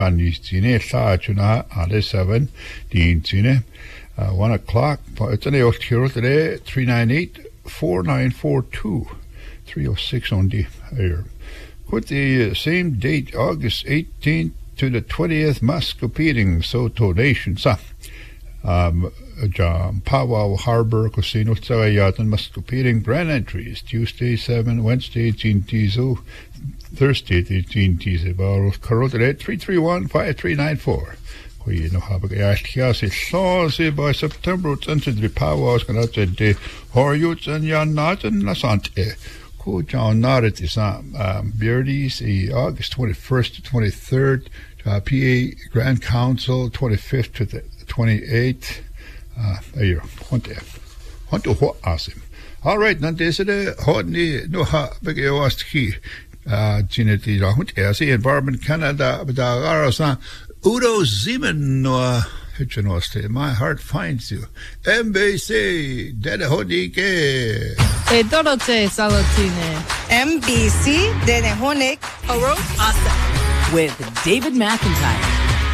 Anistine, Sajuna, Ale 7, Deantine, 1 o'clock. It's an Oakhill today, 398-4942, 306 on the air. Put the same date, August 18th to the 20th, Muscopeting, Soto Nation, Powwow Harbor Casino, Tsawayatan, Muscopeting, grand entries, Tuesday 7, Wednesday 18 Tizo, Thursday 18 Tizo, Barros, Carota 331-5394. We know how big Ashkias is so by September, it's into the powwows, and that's a day, Horyuts and Yanat and Nasante. Cool, John Nodded is Beardies, August 21st to 23rd, PA Grand Council, 25th to the 28th. All right, Nandeside, Hodney, no ha, big Oastki, Ginety, Rahut, Environment Canada, but Udo Zeman, no. My heart finds you. MBC, Dede Hodike. Dorote Salatine. MBC, Dede Honik, Oro Asa. With David McIntyre.